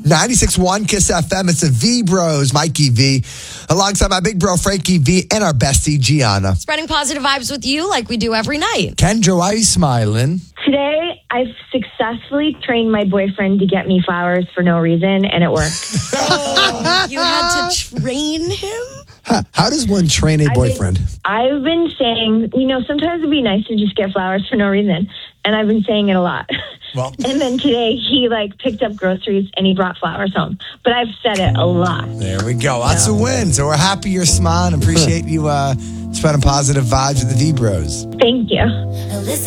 96.1 Kiss FM. It's the V Bros, Mikey V, alongside my big bro, Frankie V, and our bestie, Gianna. Spreading positive vibes with you like we do every night. Kendra, why are you smiling? Today, I've successfully trained my boyfriend to get me flowers for no reason, and it worked. You had to train him? How does one train a boyfriend? I've been saying, sometimes it'd be nice to just get flowers for no reason. And I've been saying it a lot. Well, and then today, he picked up groceries and he brought flowers home. But I've said it a lot. there we go. That's a win. So we're happy you're smiling. Appreciate you spreading positive vibes with the V Bros. Thank you.